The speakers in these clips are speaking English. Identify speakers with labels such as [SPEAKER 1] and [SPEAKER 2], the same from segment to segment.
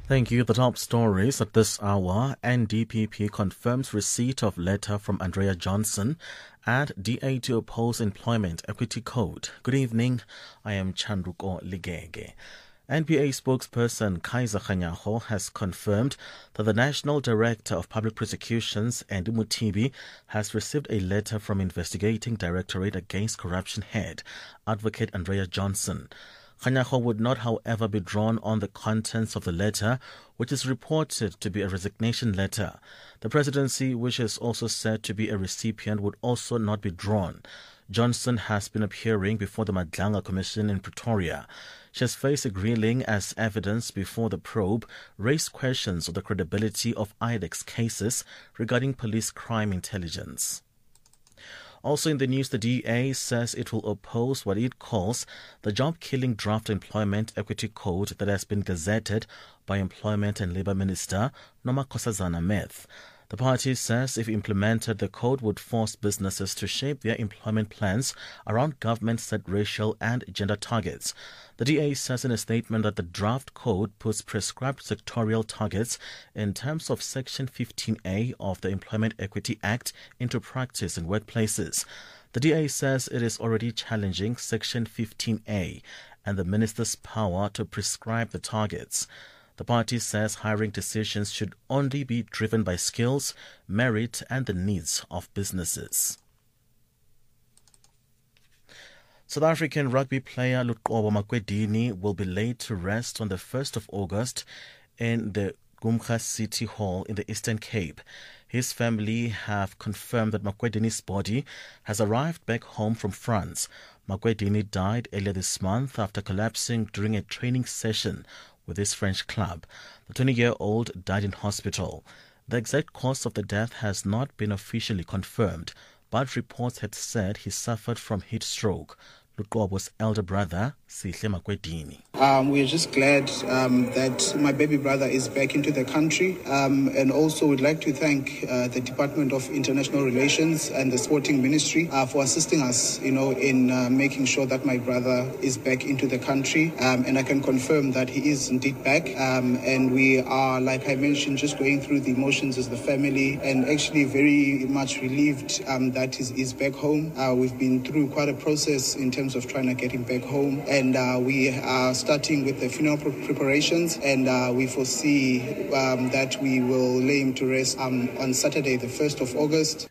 [SPEAKER 1] Thank you. The top stories at this hour. NDPP confirms receipt of letter from Andrea Johnson at DA to oppose Employment Equity Code. Good evening. I am Chandruko Ligege. NPA spokesperson Kaiser Kganyago has confirmed that the National Director of Public Prosecutions, Andy Mothibi, has received a letter from Investigating Directorate Against Corruption head, Advocate Andrea Johnson. Kganyago would not, however, be drawn on the contents of the letter, which is reported to be a resignation letter. The presidency, which is also said to be a recipient, would also not be drawn. Johnson has been appearing before the Madlanga Commission in Pretoria. She has faced a grilling as evidence before the probe raised questions of the credibility of IDEX cases regarding police crime intelligence. Also in the news, the DA says it will oppose what it calls the job-killing draft Employment Equity Code that has been gazetted by Employment and Labour Minister Nomakosazana Meth. The party says if implemented, the code would force businesses to shape their employment plans around government-set racial and gender targets. The DA says in a statement that the draft code puts prescribed sectorial targets in terms of Section 15A of the Employment Equity Act into practice in workplaces. The DA says it is already challenging Section 15A and the minister's power to prescribe the targets. The party says hiring decisions should only be driven by skills, merit, and the needs of businesses. South African rugby player Luqobo Makwedini will be laid to rest on the 1st of August in the Gqumrha City Hall in the Eastern Cape. His family have confirmed that Makwedini's body has arrived back home from France. Makwedini died earlier this month after collapsing during a training session with his French club. The 20-year-old died in hospital. The exact cause of the death has not been officially confirmed, but reports had said he suffered from heat stroke. Luqobo's elder brother, Sihle Makwedini.
[SPEAKER 2] We're just glad that my baby brother is back into the country, and also would like to thank the Department of International Relations and the Sporting Ministry for assisting us, in making sure that my brother is back into the country, and I can confirm that he is indeed back, and we are, like I mentioned, just going through the emotions as the family, and actually very much relieved that he's back home. We've been through quite a process in terms of trying to get him back home, and we are starting with the funeral preparations, and we foresee that we will lay him to rest on Saturday, the 1st of August.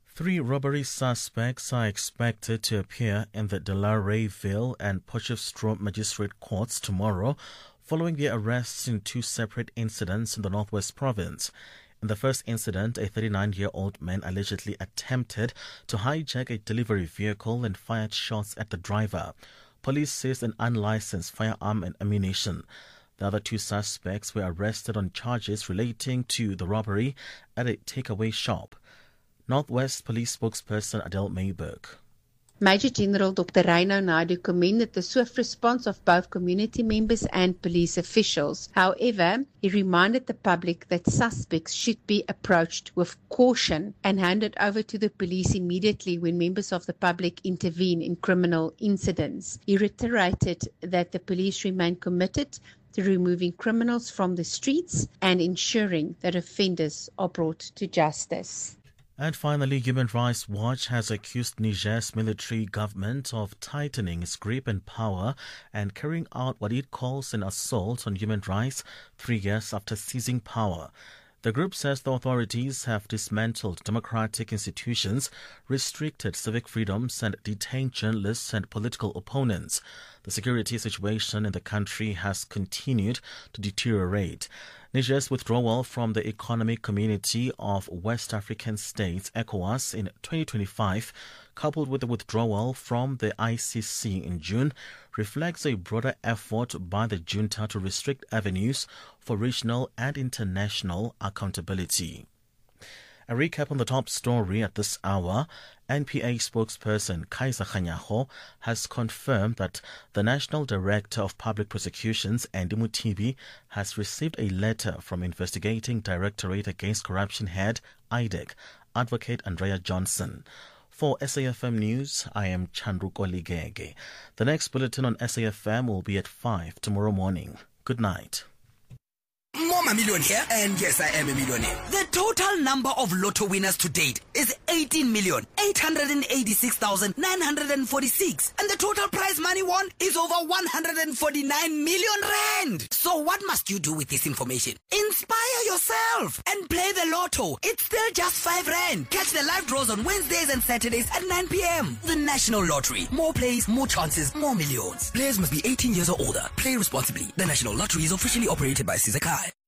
[SPEAKER 1] 3 robbery suspects are expected to appear in the Delareyville and Potchefstroom magistrate courts tomorrow, following their arrests in 2 separate incidents in the Northwest Province. In the first incident, a 39-year-old man allegedly attempted to hijack a delivery vehicle and fired shots at the driver. Police seized an unlicensed firearm and ammunition. The other 2 suspects were arrested on charges relating to the robbery at a takeaway shop. Northwest Police spokesperson Adele Mayberg.
[SPEAKER 3] Major General Dr. Reino Naidu commended the swift response of both community members and police officials. However, he reminded the public that suspects should be approached with caution and handed over to the police immediately when members of the public intervene in criminal incidents. He reiterated that the police remain committed to removing criminals from the streets and ensuring that offenders are brought to justice.
[SPEAKER 1] And finally, Human Rights Watch has accused Niger's military government of tightening its grip and power and carrying out what it calls an assault on human rights 3 years after seizing power. The group says the authorities have dismantled democratic institutions, restricted civic freedoms, and detained journalists and political opponents. The security situation in the country has continued to deteriorate. Niger's withdrawal from the Economic Community of West African States, ECOWAS, in 2025, coupled with the withdrawal from the ICC in June, reflects a broader effort by the junta to restrict avenues for regional and international accountability. A recap on the top story at this hour. NPA spokesperson Kaiser Kganyago has confirmed that the National Director of Public Prosecutions, Andy Mothibi, has received a letter from Investigating Directorate Against Corruption head, IDEC, Advocate Andrea Johnson. For SAFM News, I am Chandruko Ligege. The next bulletin on SAFM will be at 5 tomorrow morning. Good night.
[SPEAKER 4] a millionaire, and yes, I am a millionaire. The total number of lotto winners to date is 18,886,946, and the total prize money won is over 149 million rand. So what must you do with this information? Inspire yourself and play the lotto. It's still just 5 rand. Catch the live draws on Wednesdays and Saturdays at 9 p.m. The National Lottery. More plays, more chances, more millions. Players must be 18 years or older. Play responsibly. The National Lottery is officially operated by Sizakai.